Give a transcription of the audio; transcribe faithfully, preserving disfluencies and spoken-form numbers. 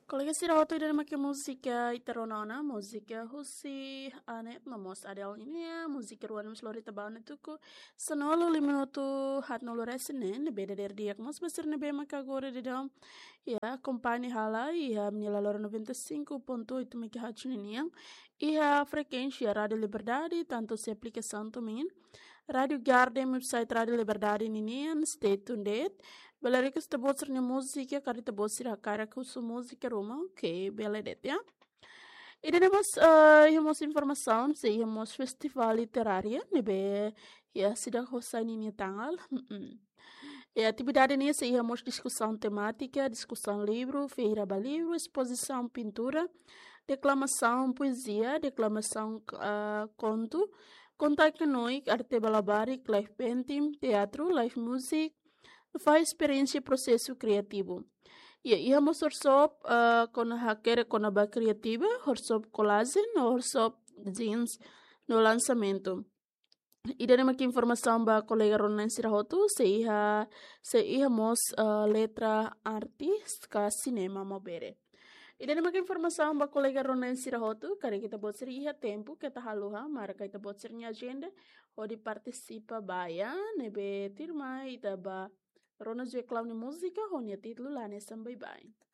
Kolega Sirahoto ida make musika itaronona, musika husi ane mamos adel ini ya, musika ruan slori tabana tuku. Sanolo lima minuto hat nolo resene, ne beda der diak mas besar ne be makagore de dam. Ya, kompani hala iha menyalalora noventa e cinco ponto oito megahertz niniang. Iha frequência Rádio Liberdade, tanto se aplicação também. Rádio Garden, website Rádio Liberdade niniang, stay tuned. Belari que está botando música, cara está botando a cara com sua música Roma, ok, beleza, ya. E temos uh, temos informação, se temos festival literário, nebe, ya sida hosa ini tangal. E atividade ini se temos discussão temática, discussão livro, feira ba livro, exposição pintura, declamação poesia, declamação uh, conto, contato noi, arte balabari, live painting, teatro, live music, faz experiência processo criativo. E aí vamos workshop uh, com a hacker com a criativa, workshop collage, no workshop jeans no lançamento. E daí aqui informação ba colega Ronan Sirahoto, se ia se íamos uh, letra artística cinema mobere. E daí aqui informação ba colega Ronan Sirahoto, cara kita buat seri ia tempo kita haluha, mara kita buat seri agenda, onde participa baia, nebe tirma ita ba Rona Zue Clown Música, Ronia Título lá nessa bye bye.